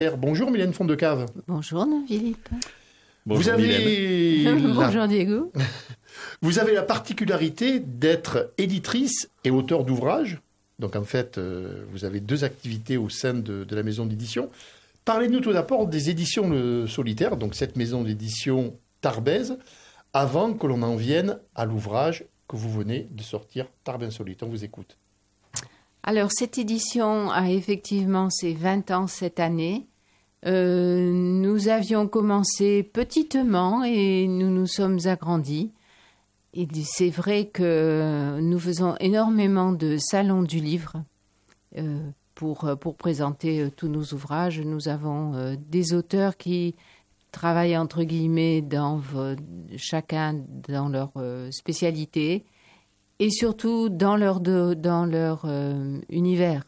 Bonjour Mylène Fondecave. Bonjour Philippe. Bonjour Mylène. Bonjour Diego. Vous avez la particularité d'être éditrice et auteur d'ouvrages. Donc en fait, vous avez deux activités au sein de la maison d'édition. Parlez-nous tout d'abord des éditions Le Solitaire, donc cette maison d'édition tarbaise, avant que l'on en vienne à l'ouvrage que vous venez de sortir, Tarbes Insolite. On vous écoute. Alors cette édition a effectivement ses 20 ans cette année. Nous avions commencé petitement et nous nous sommes agrandis. Et c'est vrai que nous faisons énormément de salons du livre pour présenter tous nos ouvrages. Nous avons des auteurs qui travaillent entre guillemets chacun dans leur spécialité et surtout dans leur univers.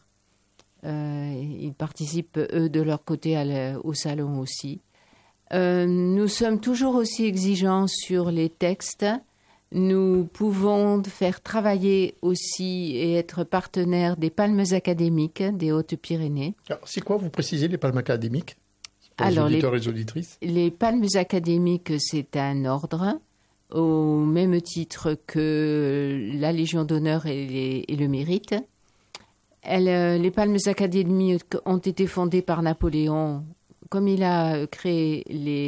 Ils participent, eux, de leur côté au salon aussi. Nous sommes toujours aussi exigeants sur les textes. Nous pouvons faire travailler aussi et être partenaires des palmes académiques des Hautes-Pyrénées. Alors, c'est quoi, vous précisez, les palmes académiques pour les auditeurs et les auditrices? Les palmes académiques, c'est un ordre, au même titre que la Légion d'honneur et le mérite. Les palmes académiques ont été fondées par Napoléon, comme il a créé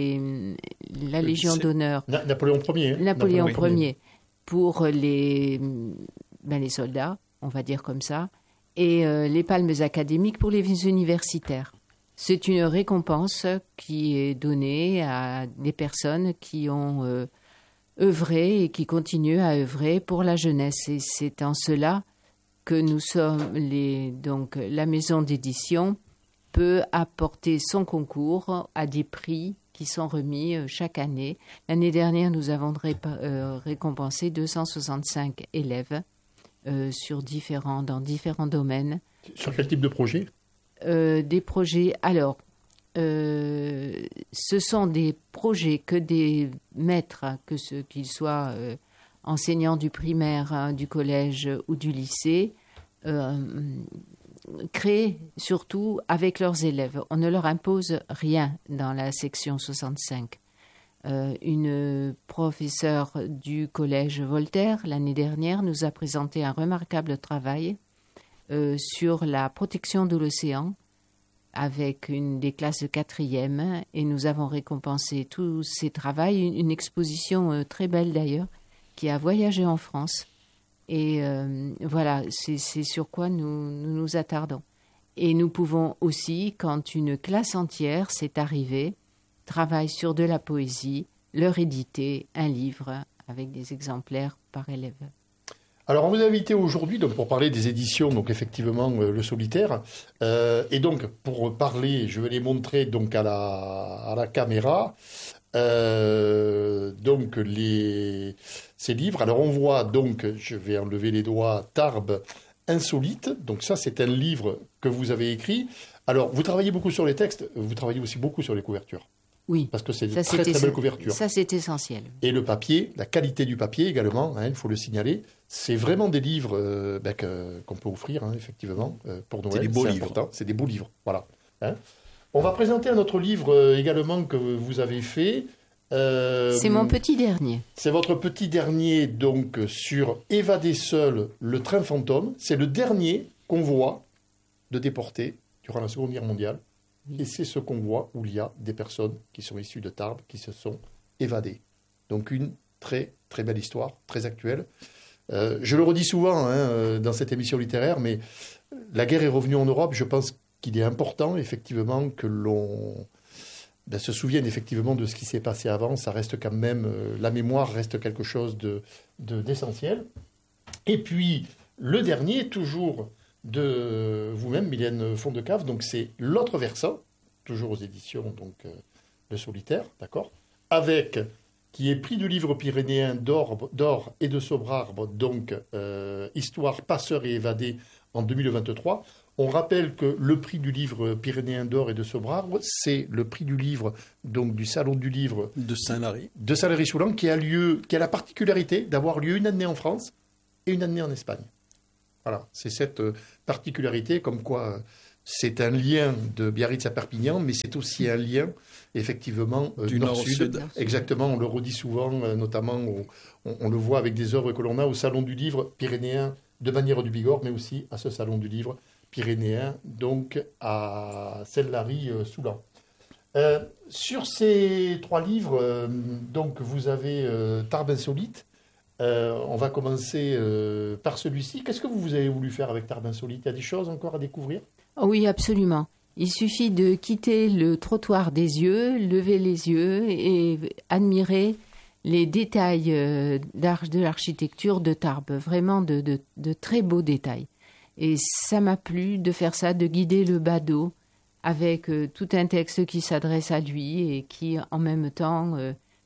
la Légion d'honneur. Napoléon Ier. Napoléon Ier pour les soldats, on va dire comme ça, et les palmes académiques pour les universitaires. C'est une récompense qui est donnée à des personnes qui ont œuvré et qui continuent à œuvrer pour la jeunesse. Et c'est en cela que nous sommes donc la maison d'édition peut apporter son concours à des prix qui sont remis chaque année. L'année dernière, nous avons récompensé 265 élèves dans différents domaines. Sur quel type de projet? Des projets. Alors, ce sont des projets que des maîtres, qu'ils soient enseignants du primaire, du collège ou du lycée, créés surtout avec leurs élèves. On ne leur impose rien dans la section 65. Une professeure du collège Voltaire, l'année dernière, nous a présenté un remarquable travail sur la protection de l'océan avec des classes de 4e, et nous avons récompensé tous ces travaux, une exposition très belle d'ailleurs, qui a voyagé en France. Et voilà, c'est sur quoi nous attardons. Et nous pouvons aussi, quand une classe entière s'est arrivée, travaille sur de la poésie, leur éditer un livre avec des exemplaires par élève. Alors, on vous a invité aujourd'hui donc, pour parler des éditions, donc effectivement, Le Solitaire. Et donc, pour parler, je vais les montrer donc, à la caméra. Donc, ces livres. Alors, on voit donc, je vais enlever les doigts, Tarbes Insolite. Donc, ça, c'est un livre que vous avez écrit. Alors, vous travaillez beaucoup sur les textes, vous travaillez aussi beaucoup sur les couvertures. Oui. Parce que c'est de très, très belles couvertures. Ça, c'est essentiel. Et le papier, la qualité du papier également, il faut le signaler. C'est vraiment des livres qu'on peut offrir, effectivement, pour Noël. C'est des beaux livres. Important. C'est des beaux livres, voilà. On va présenter un autre livre également que vous avez fait. C'est mon petit dernier. C'est votre petit dernier, donc, sur Évader seul, le train fantôme. C'est le dernier convoi de déportés durant la Seconde Guerre mondiale. Oui. Et c'est ce convoi où il y a des personnes qui sont issues de Tarbes qui se sont évadées. Donc une très, très belle histoire, très actuelle. Je le redis souvent dans cette émission littéraire, mais la guerre est revenue en Europe. Je pense qu'il est important, effectivement, que l'on se souvienne effectivement de ce qui s'est passé avant. Ça reste quand même, la mémoire reste quelque chose d'essentiel. Et puis, le dernier, toujours de vous-même, Mylène Fondecave, donc c'est l'autre versant, toujours aux éditions donc Le Solitaire, d'accord, avec qui est prix du livre pyrénéen d'or et de Sobrarbe, donc Histoire, passeur et évadé en 2023. On rappelle que le prix du livre pyrénéen d'or et de Sobrarbe, c'est le prix du livre donc du Salon du livre de Saint-Lary. De Saint-Lary-Soulan, qui a la particularité d'avoir lieu une année en France et une année en Espagne. Voilà, c'est cette particularité, comme quoi c'est un lien de Biarritz à Perpignan, mais c'est aussi un lien, effectivement, du nord-sud. Exactement, on le redit souvent, notamment, on le voit avec des œuvres que l'on a au Salon du Livre pyrénéen de Bagnères du Bigorre, mais aussi à ce Salon du Livre pyrénéen, donc à Celle-Lary-Soulan. Sur ces 3 livres, donc vous avez Tarbes Insolite. On va commencer par celui-ci. Qu'est-ce que vous avez voulu faire avec Tarbes Insolite ? Il y a des choses encore à découvrir ? Oui, absolument. Il suffit de quitter le trottoir des yeux, lever les yeux et admirer les détails de l'architecture de Tarbes. Vraiment de très beaux détails. Et ça m'a plu de faire ça, de guider le badaud avec tout un texte qui s'adresse à lui et qui, en même temps,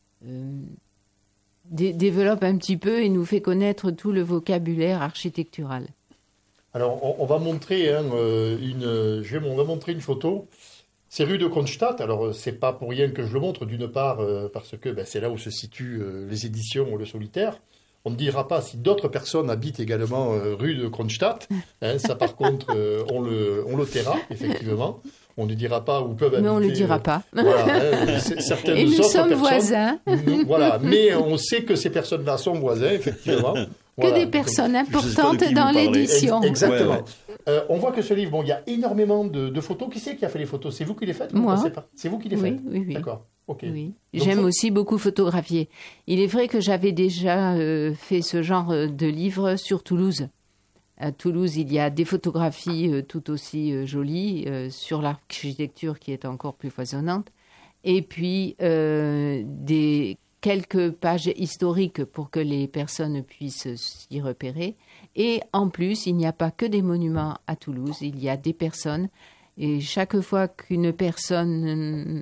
développe un petit peu et nous fait connaître tout le vocabulaire architectural. Alors, on va montrer on va montrer une photo. C'est rue de Kronstadt. Alors, c'est pas pour rien que je le montre, d'une part, parce que c'est là où se situent les éditions Le Solitaire. On ne dira pas si d'autres personnes habitent également rue de Kronstadt. Ça, par contre, on le taira, effectivement. On ne dira pas où peuvent habiter. Mais on ne le dira pas. Voilà, certaines et nous autres sommes personnes, voisins. Voilà, mais on sait que ces personnes-là sont voisins, effectivement. Que des personnes importantes dans l'édition. Exactement. Ouais. On voit que ce livre, il y a énormément de photos. Qui c'est qui a fait les photos ? C'est vous qui les faites ? Moi. C'est vous qui les faites ? Oui. D'accord. Okay. Oui. J'aime aussi beaucoup photographier. Il est vrai que j'avais déjà fait ce genre de livre sur Toulouse. À Toulouse, il y a des photographies tout aussi jolies sur l'architecture qui est encore plus foisonnante. Et puis, quelques pages historiques pour que les personnes puissent s'y repérer. Et en plus, il n'y a pas que des monuments à Toulouse, il y a des personnes. Et chaque fois qu'une personne,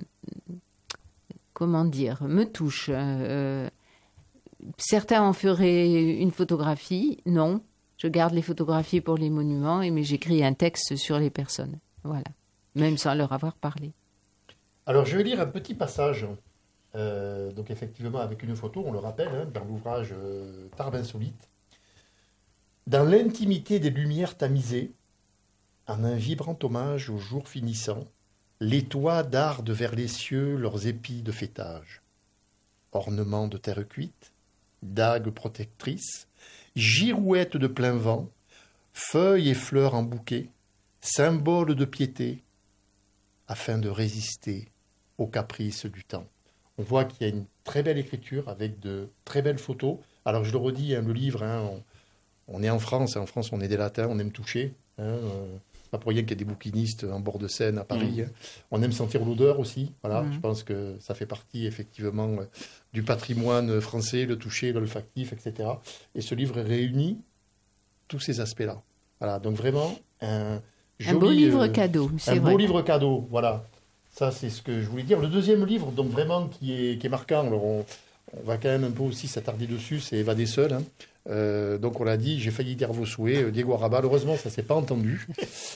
me touche, certains en feraient une photographie, non. Je garde les photographies pour les monuments, mais j'écris un texte sur les personnes. Voilà, même sans leur avoir parlé. Alors, je vais lire un petit passage. Donc effectivement avec une photo, on le rappelle, dans l'ouvrage Tarbes Insolite. Dans l'intimité des lumières tamisées, en un vibrant hommage au jour finissant, les toits dardent vers les cieux leurs épis de fêtage. Ornements de terre cuite, dagues protectrices, girouettes de plein vent, feuilles et fleurs en bouquet, symboles de piété, afin de résister aux caprices du temps. On voit qu'il y a une très belle écriture avec de très belles photos. Alors je le redis, le livre, on est en France, et en France on est des latins, on aime toucher. C'est pas pour rien qu'il y a des bouquinistes en bord de Seine à Paris. On aime sentir l'odeur aussi. Voilà, je pense que ça fait partie effectivement du patrimoine français, le toucher, l'olfactif, etc. Et ce livre réunit tous ces aspects-là. Voilà, donc vraiment un beau livre cadeau, c'est vrai. Un beau livre cadeau, voilà. Ça, c'est ce que je voulais dire. Le deuxième livre, donc vraiment, qui est marquant, alors on va quand même un peu aussi s'attarder dessus, c'est Évadé seul. Donc on l'a dit, j'ai failli dire vos souhaits, Diego Arrabal. Heureusement, ça ne s'est pas entendu.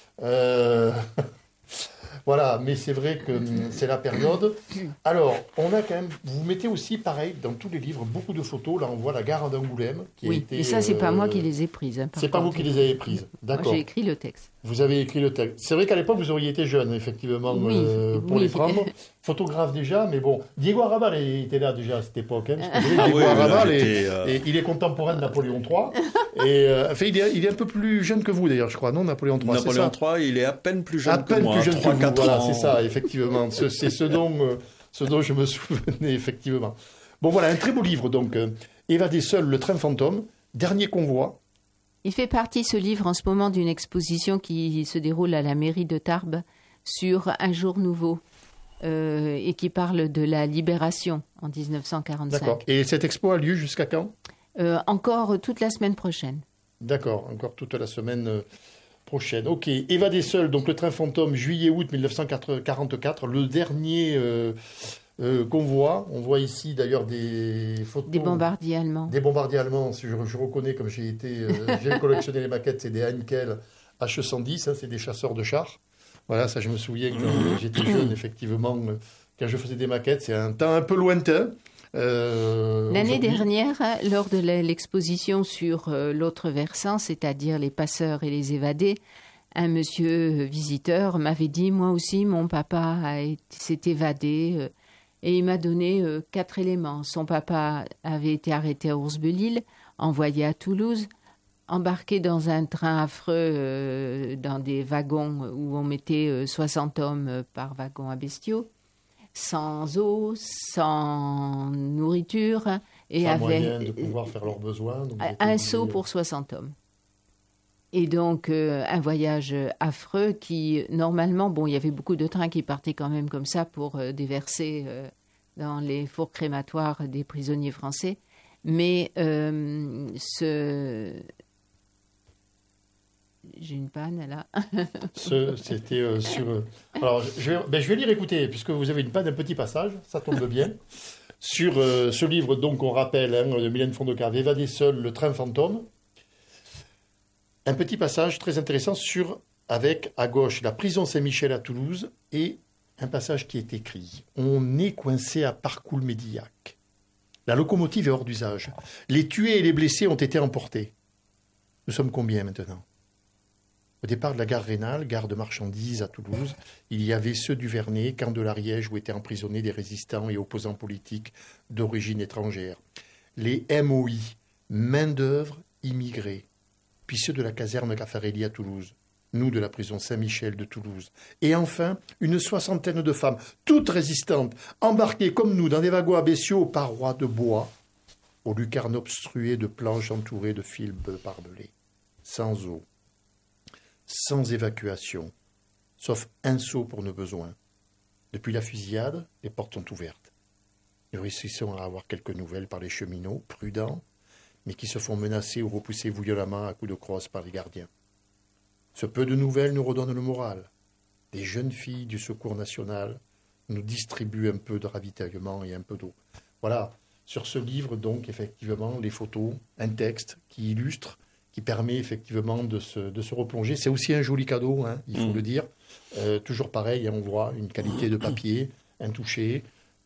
Voilà, mais c'est vrai que c'est la période. Alors, on a quand même, vous mettez aussi, pareil, dans tous les livres, beaucoup de photos. Là, on voit la gare d'Angoulême. Et ça, c'est pas moi qui les ai prises. C'est pas vous qui les avez prises, d'accord. Moi, j'ai écrit le texte. Vous avez écrit le texte. C'est vrai qu'à l'époque, vous auriez été jeune, effectivement, pour les prendre. Photographe déjà, mais bon. Diego Arrabal était là déjà à cette époque. Diego Arrabal, il est contemporain de Napoléon III. Enfin, il est un peu plus jeune que vous, d'ailleurs, je crois, non, Napoléon III, Napoléon III, il est à peine plus jeune que moi. À peine plus jeune que vous, voilà, c'est ça, effectivement. C'est ce dont je me souvenais, effectivement. Bon, voilà, un très beau livre, donc. Évadé seul, le train fantôme, dernier convoi. Il fait partie, ce livre, en ce moment, d'une exposition qui se déroule à la mairie de Tarbes sur Un jour nouveau et qui parle de la libération en 1945. D'accord. Et cette expo a lieu jusqu'à quand ? Encore toute la semaine prochaine. D'accord, encore toute la semaine prochaine. Ok, Évadé seul, donc le train fantôme, juillet-août 1944, le dernier convoi. On voit ici d'ailleurs des photos. Des bombardiers allemands. Des bombardiers allemands, je reconnais comme j'ai collectionné les maquettes, c'est des Heinkel H110, c'est des chasseurs de chars. Voilà, ça je me souviens quand j'étais jeune, effectivement, quand je faisais des maquettes, c'est un temps un peu lointain. L'année dernière, lors de l'exposition sur l'autre versant, c'est-à-dire les passeurs et les évadés, un monsieur visiteur m'avait dit, moi aussi, mon papa s'est évadé et il m'a donné 4 éléments. Son papa avait été arrêté à Oursbelil, envoyé à Toulouse, embarqué dans un train affreux, dans des wagons où on mettait 60 hommes par wagon à bestiaux, sans eau, sans nourriture, et Pas avec moyen de pouvoir faire leurs besoins. Donc un seau pour 60 hommes. Et donc, un voyage affreux qui, normalement, il y avait beaucoup de trains qui partaient quand même comme ça pour déverser dans les fours crématoires des prisonniers français. Mais J'ai une panne, là. C'était sur... Alors, je vais lire, écoutez, puisque vous avez une panne, un petit passage, ça tombe bien. Sur ce livre, donc, on rappelle, de Mylène Fondecave, Évadé seul, le train fantôme. Un petit passage très intéressant avec, à gauche, la prison Saint-Michel à Toulouse et un passage qui est écrit. On est coincé à Parcoul-Médillac. La locomotive est hors d'usage. Les tués et les blessés ont été emportés. Nous sommes combien maintenant ? Au départ de la gare Rénale, gare de marchandises à Toulouse, il y avait ceux du Vernet, camp de l'Ariège où étaient emprisonnés des résistants et opposants politiques d'origine étrangère. Les MOI, main-d'œuvre immigrée. Puis ceux de la caserne Caffarelli à Toulouse, nous de la prison Saint-Michel de Toulouse. Et enfin, une 60aine de femmes, toutes résistantes, embarquées comme nous dans des wagons à bestiaux aux parois de bois, aux lucarnes obstruées de planches entourées de fils barbelés, sans eau, sans évacuation, sauf un seau pour nos besoins. Depuis la fusillade, les portes sont ouvertes. Nous réussissons à avoir quelques nouvelles par les cheminots, prudents, mais qui se font menacer ou repousser violemment à coups de crosse par les gardiens. Ce peu de nouvelles nous redonne le moral. Des jeunes filles du Secours national nous distribuent un peu de ravitaillement et un peu d'eau. Voilà, sur ce livre, donc, effectivement, les photos, un texte qui illustre, qui permet effectivement de se replonger. C'est aussi un joli cadeau, il faut le dire. Toujours pareil, on voit une qualité de papier, un toucher,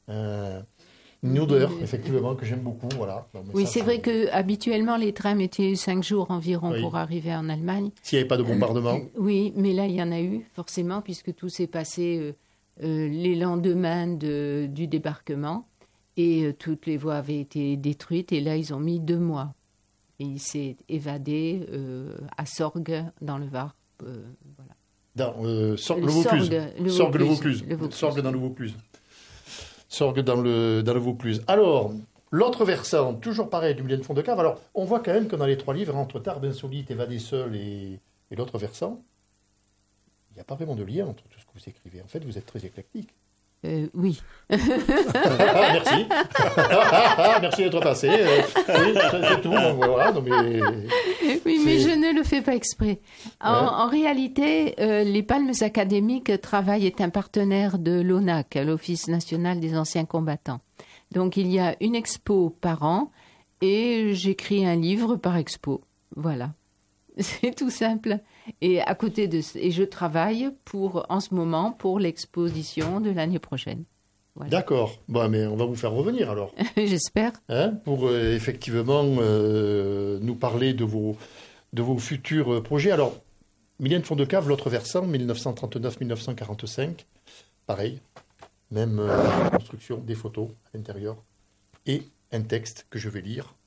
une odeur, effectivement, que j'aime beaucoup. Voilà. Oui, c'est vrai qu'habituellement, les trains mettaient 5 jours environ pour arriver en Allemagne. S'il n'y avait pas de bombardement. Oui, mais là, il y en a eu, forcément, puisque tout s'est passé les lendemains du débarquement. Et toutes les voies avaient été détruites. Et là, ils ont mis 2 mois. Et il s'est évadé à Sorgues, dans le Var. Voilà. Dans le Vaucluse. Sorgues dans le Vaucluse. Sorgues dans le Vaucluse. Alors, l'autre versant, toujours pareil, du Mylène Fondecave. Alors, on voit quand même que dans les 3 livres, entre Tarbes insolite, Évadé seul et l'autre versant, il n'y a pas vraiment de lien entre tout ce que vous écrivez. En fait, vous êtes très éclectique. Oui. Merci. Merci d'être passé. Oui, c'est tout. Donc, voilà, oui, mais je ne le fais pas exprès. En réalité, les Palmes académiques est un partenaire de l'ONAC, l'Office national des anciens combattants. Donc, il y a une expo par an et j'écris un livre par expo. Voilà. C'est tout simple. Et à côté et je travaille en ce moment pour l'exposition de l'année prochaine. Voilà. D'accord. Bon, mais on va vous faire revenir alors. J'espère. Pour effectivement nous parler de vos futurs projets. Alors, Mylène Fondecave, l'autre versant, 1939-1945, pareil, même construction, des photos à l'intérieur et un texte que je vais lire.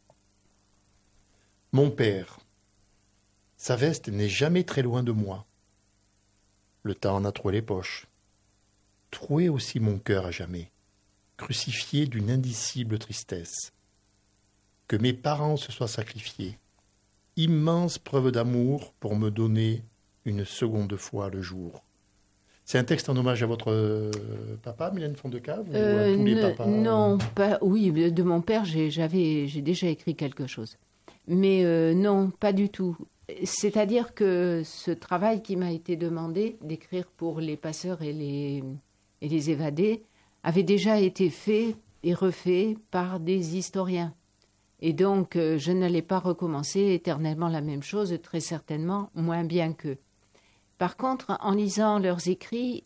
Mon père. Sa veste n'est jamais très loin de moi. Le temps en a troué les poches. Troué aussi mon cœur à jamais, crucifié d'une indicible tristesse. Que mes parents se soient sacrifiés, immense preuve d'amour pour me donner une seconde fois le jour. C'est un texte en hommage à votre papa, Mylène Fondecave, ou à tous les papas? Non, oui, de mon père, j'ai déjà écrit quelque chose. Mais non, pas du tout. C'est-à-dire que ce travail qui m'a été demandé d'écrire pour les passeurs et les évadés avait déjà été fait et refait par des historiens. Et donc, je n'allais pas recommencer éternellement la même chose, très certainement, moins bien qu'eux. Par contre, en lisant leurs écrits,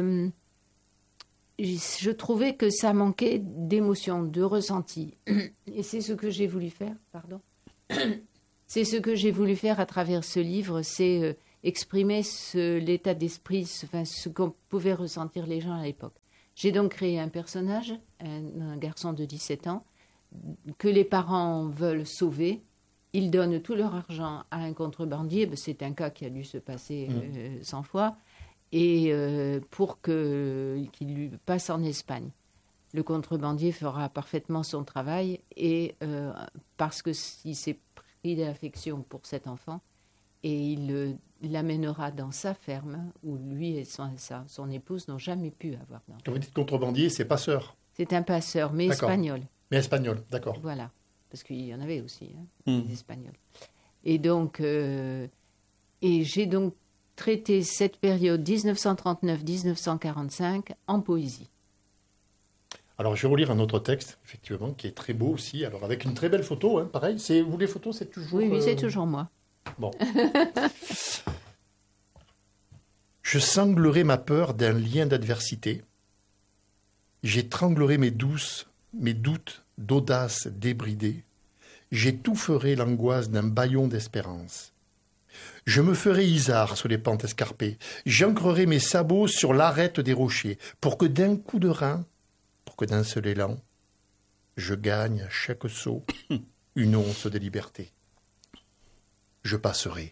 je trouvais que ça manquait d'émotion, de ressenti. Et c'est ce que j'ai voulu faire, C'est ce que j'ai voulu faire à travers ce livre, c'est exprimer l'état d'esprit, ce qu'on pouvait ressentir les gens à l'époque. J'ai donc créé un personnage, un garçon de 17 ans, que les parents veulent sauver. Ils donnent tout leur argent à un contrebandier. C'est un cas qui a dû se passer 100 fois. Et pour qu'il lui passe en Espagne. Le contrebandier fera parfaitement son travail. Et parce qu'il s'est pris d'affection pour cet enfant, et il l'amènera dans sa ferme, où lui et son épouse n'ont jamais pu avoir d'enfant. Quand vous dites contrebandier, c'est passeur. C'est un passeur, mais espagnol. Mais espagnol, d'accord. Voilà. Parce qu'il y en avait aussi, des Espagnols. Et donc, j'ai donc traité cette période 1939-1945 en poésie. Alors, je vais relire un autre texte, effectivement, qui est très beau aussi. Alors, avec une très belle photo, hein, pareil. Vous, les photos, c'est toujours... Oui, c'est toujours moi. Bon. Je sanglerai ma peur d'un lien d'adversité. J'étranglerai mes doutes d'audace débridée. J'étoufferai l'angoisse d'un bâillon d'espérance. Je me ferai isard sur les pentes escarpées. J'ancrerai mes sabots sur l'arête des rochers, pour que d'un coup de rein, pour que d'un seul élan, je gagne à chaque saut une once de liberté. Je passerai.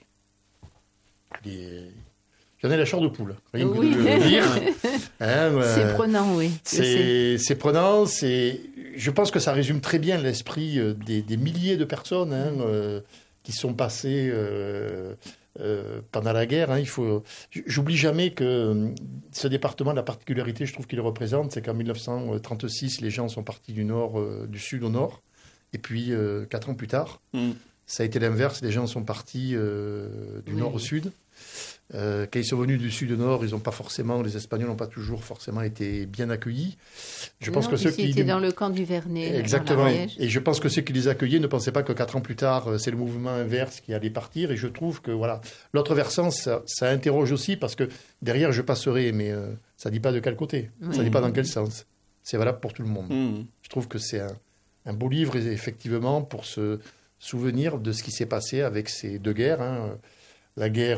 J'en ai la chair de poule. Rien que de le lire. C'est prenant, oui. C'est prenant. Je pense que ça résume très bien l'esprit des milliers de personnes qui sont passées pendant la guerre. J'oublie jamais que ce département, la particularité, je trouve qu'il représente, c'est qu'en 1936, les gens sont partis du sud au nord. Et puis, 4 ans plus tard, ça a été l'inverse. Les gens sont partis du nord au sud. Quand ils sont venus du sud au nord, les Espagnols n'ont pas toujours forcément été bien accueillis. Je pense que ceux qui étaient dans le camp du Vernet. Exactement. Et je pense que ceux qui les accueillaient ne pensaient pas que 4 ans plus tard, c'est le mouvement inverse qui allait partir. Et je trouve que l'autre versant, ça interroge aussi parce que derrière, je passerai, mais ça ne dit pas de quel côté, ça ne dit pas dans quel sens. C'est valable pour tout le monde. Je trouve que c'est un beau livre, effectivement, pour se souvenir de ce qui s'est passé avec ces 2 guerres. La guerre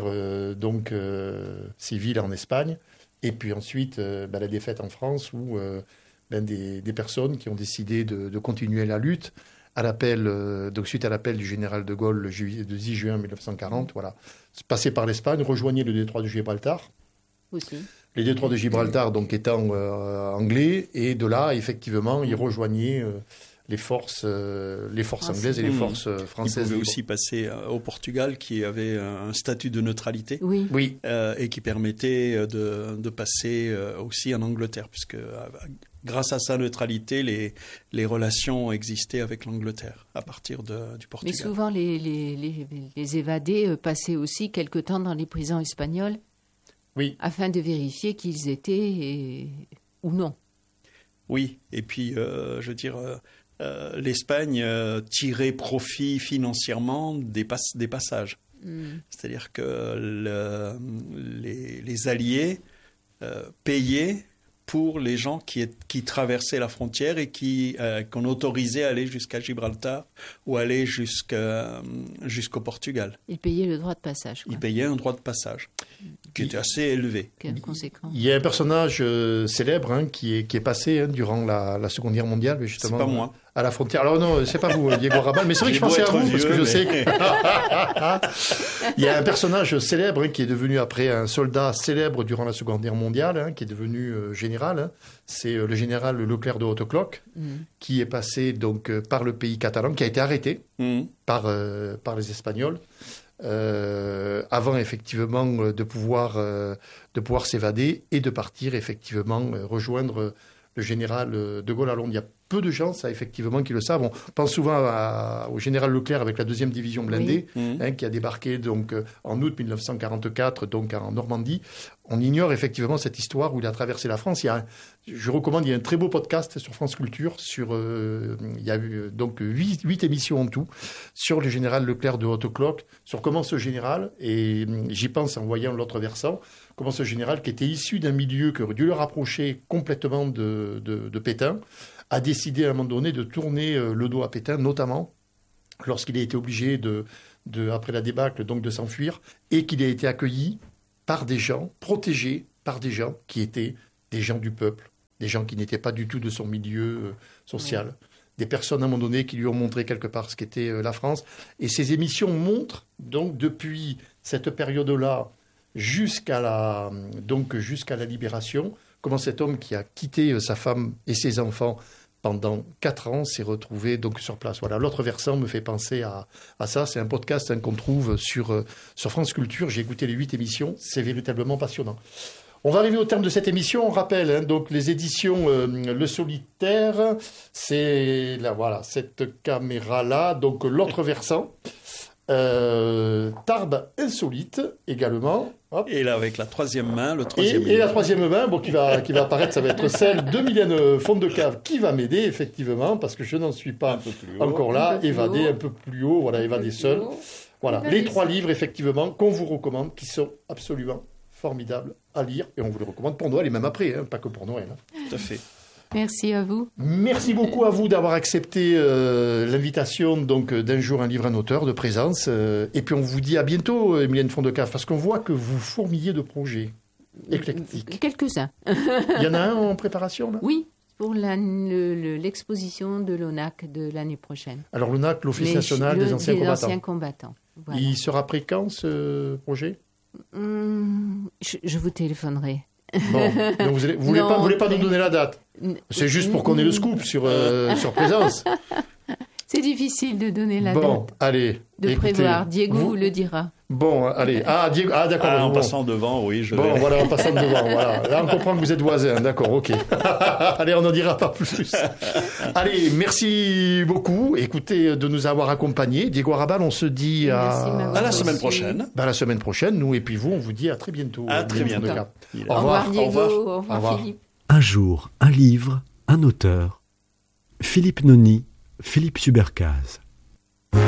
civile en Espagne, et puis ensuite la défaite en France, où des personnes qui ont décidé de continuer la lutte, suite à l'appel du général de Gaulle le 10 juin 1940, passaient par l'Espagne, rejoignaient le détroit de Gibraltar. Aussi. Les détroits de Gibraltar donc étant anglais, et de là, effectivement, ils rejoignaient... les forces anglaises et les forces françaises. Ils pouvaient aussi passer au Portugal, qui avait un statut de neutralité, et qui permettait de passer aussi en Angleterre, puisque grâce à sa neutralité, les relations existaient avec l'Angleterre à partir du Portugal. Mais souvent, les évadés passaient aussi quelque temps dans les prisons espagnoles, afin de vérifier qu'ils étaient ou non. Oui, et puis, je veux dire... l'Espagne tirait profit financièrement des passages. C'est-à-dire que les Alliés payaient pour les gens qui traversaient la frontière et qu'on autorisait à aller jusqu'à Gibraltar ou aller jusqu'au Portugal. Ils payaient le droit de passage. Ils payaient un droit de passage qui était assez élevé. Conséquent. Il y a un personnage célèbre qui est passé durant la Seconde Guerre mondiale, justement. C'est pas moi. À la frontière. Alors non, c'est pas vous, Diego Rabal, mais c'est vrai que je pensais à vous, parce que je sais que... Il y a un personnage célèbre qui est devenu après un soldat célèbre durant la Seconde Guerre mondiale, qui est devenu général. C'est le général Leclerc de Hautecloque, qui est passé donc par le pays catalan, qui a été arrêté par les Espagnols, avant effectivement de pouvoir s'évader et de partir effectivement rejoindre le général de Gaulle à Londres. Il y a peu de gens, effectivement, qui le savent. On pense souvent au général Leclerc avec la 2e division blindée, qui a débarqué donc, en août 1944 donc, en Normandie. On ignore effectivement cette histoire où il a traversé la France. Je recommande, il y a un très beau podcast sur France Culture. Il y a eu donc 8 émissions en tout sur le général Leclerc de Hautecloque, sur comment ce général, et j'y pense en voyant l'autre versant, comment ce général qui était issu d'un milieu qui aurait dû le rapprocher complètement de Pétain, a décidé à un moment donné de tourner le dos à Pétain, notamment lorsqu'il a été obligé de après la débâcle, donc de s'enfuir, et qu'il a été accueilli par des gens, protégé par des gens qui étaient des gens du peuple, des gens qui n'étaient pas du tout de son milieu social. Oui. Des personnes à un moment donné qui lui ont montré quelque part ce qu'était la France. Et ces émissions montrent donc depuis cette période-là jusqu'à la libération, comment cet homme qui a quitté sa femme et ses enfants pendant 4 ans s'est retrouvé donc sur place. Voilà, l'autre versant me fait penser à ça. C'est un podcast qu'on trouve sur France Culture. J'ai écouté les 8 émissions. C'est véritablement passionnant. On va arriver au terme de cette émission. On rappelle donc les éditions Le Solitaire. C'est là, voilà, cette caméra-là. Donc l'autre versant. Tarbes insolite également. Hop. Et là avec la troisième main, et la troisième main, qui va apparaître, ça va être celle de Mylène Fondecave qui va m'aider effectivement parce que je n'en suis pas encore là. Évadé un peu plus haut, voilà, évadé seul. Voilà, les 3 livres effectivement qu'on vous recommande, qui sont absolument formidables à lire et on vous les recommande pour Noël et même après, pas que pour Noël. Tout à fait. Merci à vous. Merci beaucoup à vous d'avoir accepté l'invitation donc d'un jour un livre un auteur de présence. Et puis on vous dit à bientôt, Mylène Fondecave, parce qu'on voit que vous fourmillez de projets éclectiques. Quelques-uns. Il y en a un en préparation là ? Oui, pour l'exposition de l'ONAC de l'année prochaine. Alors l'ONAC, l'Office national des anciens combattants. Voilà. Il sera prêt quand ce projet ? Je vous téléphonerai. Bon, donc vous voulez pas nous donner la date ? C'est juste pour qu'on ait le scoop sur présence. C'est difficile de donner la date. Bon, allez. Écoutez, prévoir. Diego vous le dira. Bon, allez. Diego, d'accord. En passant devant, oui. Voilà, en passant devant. Voilà. Là, on comprend que vous êtes voisins. D'accord, ok. Allez, on n'en dira pas plus. Allez, merci beaucoup. Écoutez, de nous avoir accompagnés. Diego Arrabal, on se dit à la semaine prochaine. La semaine prochaine, nous et puis vous, on vous dit à très bientôt. À très bientôt. Au revoir, Diego. Au revoir, Philippe. Un jour, un livre, un auteur. Philippe Noni, Philippe Subercase.